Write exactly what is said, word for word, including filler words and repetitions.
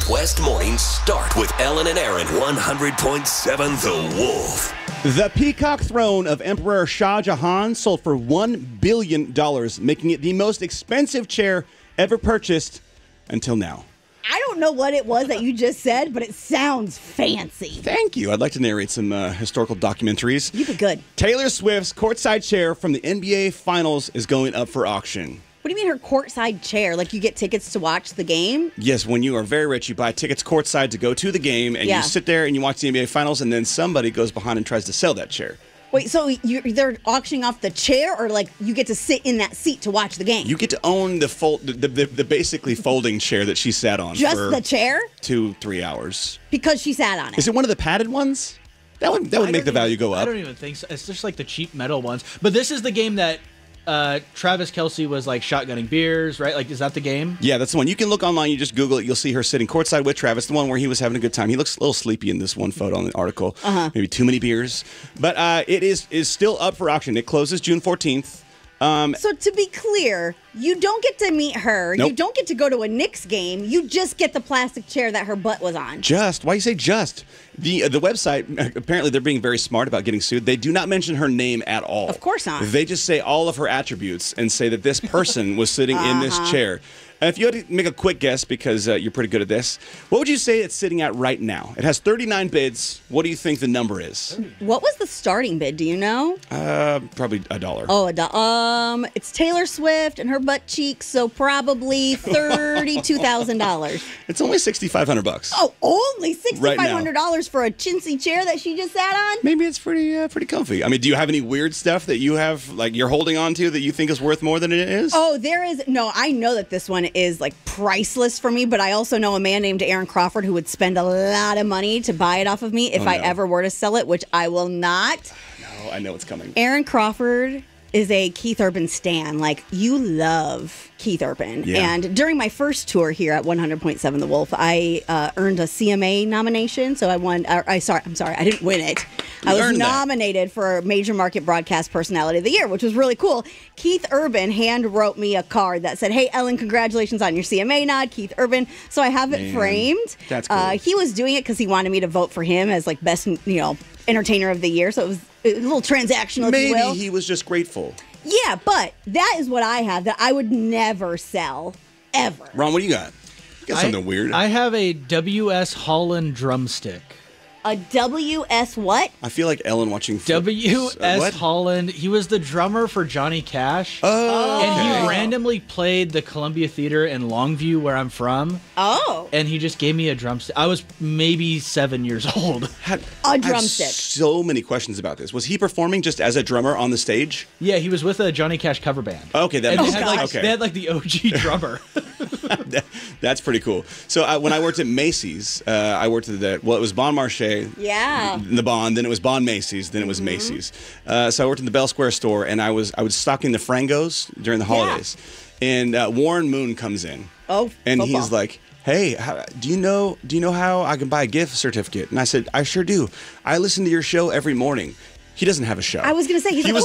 Midwest mornings start with Ellen and Aaron. one hundred point seven The Wolf. The peacock throne of Emperor Shah Jahan sold for one billion dollars, making it the most expensive chair ever purchased until now. I don't know what it was that you just said, but it sounds fancy. Thank you. I'd like to narrate some uh, historical documentaries. You did good. Taylor Swift's courtside chair from the N B A Finals is going up for auction. What do you mean her courtside chair? Like you get tickets to watch the game? Yes, when you are very rich, you buy tickets courtside to go to the game, and Yeah. you sit there and you watch the N B A Finals, and then somebody goes behind and tries to sell that chair. Wait, so you, they're auctioning off the chair, or like you get to sit in that seat to watch the game? You get to own the fold, the, the, the basically folding chair that she sat on Just for the chair? two, three hours. Because she sat on it. Is it one of the padded ones? That would that would I make the don't value even- go I up. don't even think so. It's just like the cheap metal ones. But this is the game that uh, Travis Kelce was like shotgunning beers, right? Like, is that the game? Yeah, that's the one. You can look online. You just Google it. You'll see her sitting courtside with Travis, the one where he was having a good time. He looks a little sleepy in this one photo on the article. Uh-huh. Maybe too many beers. But uh, it is is still up for auction. It closes June fourteenth. Um, So to be clear, you don't get to meet her. Nope. You don't get to go to a Knicks game. You just get the plastic chair that her butt was on. just why you say just the uh, the website? Apparently, they're being very smart about getting sued. They do not mention her name at all. Of course not. They just say all of her attributes and say that this person was sitting in this Uh-huh. chair. And if you had to make a quick guess, because uh, you're pretty good at this, what would you say it's sitting at right now? It has thirty-nine bids. What do you think the number is? What was the starting bid? Do you know? Uh, probably a dollar. Oh, a do- um, it's Taylor Swift and her butt cheeks, so probably thirty-two thousand dollars. It's only sixty-five hundred bucks. Oh, only sixty-five hundred dollars for a chintzy chair that she just sat on? Maybe it's pretty uh, pretty comfy. I mean, do you have any weird stuff that you have, like you're holding on to, that you think is worth more than it is? Oh, there is no. I know that this one is like priceless for me, but I also know a man named Aaron Crawford who would spend a lot of money to buy it off of me if Oh, I no. ever were to sell it, which I will not. No, I know it's coming. Aaron Crawford is a Keith Urban stan. Like, you love Keith Urban. Yeah. And during my first tour here at one hundred point seven The Wolf, I uh, earned a C M A nomination. So I won. Uh, I sorry, I'm sorry, I didn't win it. I was earned that. nominated for Major Market Broadcast Personality of the Year, which was really cool. Keith Urban hand wrote me a card that said, "Hey, Ellen, congratulations on your C M A nod, Keith Urban." So I have it Man, framed. that's cool. Uh, he was doing it because he wanted me to vote for him as like best, you know, entertainer of the year. So it was a little transactional, if you Maybe will. he was just grateful. Yeah, but that is what I have that I would never sell, ever. Ron, what do you got? You got something I, weird. I have a W S Holland drumstick. A W S what? I feel like Ellen watching fl- W uh, S what? Holland. He was the drummer for Johnny Cash. Oh, And okay. he randomly played the Columbia Theater in Longview, where I'm from. Oh. And he just gave me a drumstick. I was maybe seven years old. Had- A I have drumstick. so many questions about this. Was he performing just as a drummer on the stage? Yeah, he was with a Johnny Cash cover band. Okay, that and makes they had, sense. like, Okay. they had like the O G drummer. That- That's pretty cool. So I, when I worked at Macy's, uh, I worked at the, well, it was Bon Marché. Yeah. The Bon, then it was Bon Macy's, then it was Mm-hmm. Macy's. Uh, so I worked in the Bell Square store, and I was I was stocking the Frangos during the holidays. And uh, Warren Moon comes in. Oh, and football. he's like, "Hey, how, do you know do you know how I can buy a gift certificate?" And I said, "I sure do. I listen to your show every morning." He doesn't have a show. I was going to say, he's he like, was